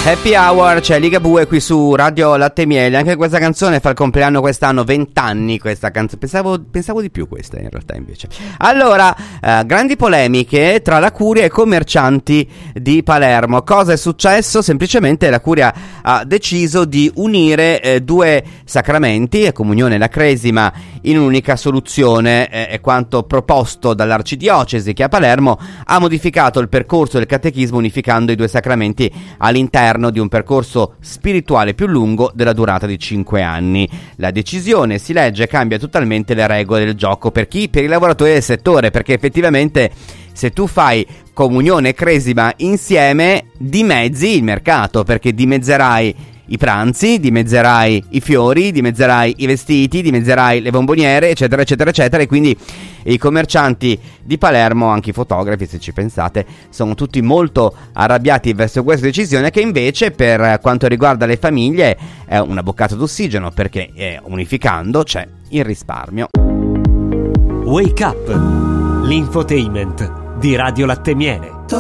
Happy Hour, c'è Ligabue qui su Radio Latte e Miele. Anche questa canzone fa il compleanno quest'anno, 20 anni questa canzone. Pensavo di più questa in realtà invece. Allora, grandi polemiche tra la Curia e i commercianti di Palermo. Cosa è successo? Semplicemente la Curia ha deciso di unire due sacramenti, la comunione e la cresima, in un'unica soluzione. È quanto proposto dall'arcidiocesi, che a Palermo ha modificato il percorso del catechismo unificando i due sacramenti all'interno di un percorso spirituale più lungo della durata di 5 anni. La decisione, si legge, cambia totalmente le regole del gioco per chi? Per i lavoratori del settore, perché effettivamente se tu fai comunione e cresima insieme dimezzi il mercato, perché dimezzerai i pranzi, dimezzerai i fiori, dimezzerai i vestiti, dimezzerai le bomboniere, eccetera eccetera eccetera. E quindi i commercianti di Palermo, anche i fotografi, se ci pensate, sono tutti molto arrabbiati verso questa decisione, che invece per quanto riguarda le famiglie è una boccata d'ossigeno, perché unificando c'è il risparmio. Wake Up, l'infotainment di Radio Latte e Miele.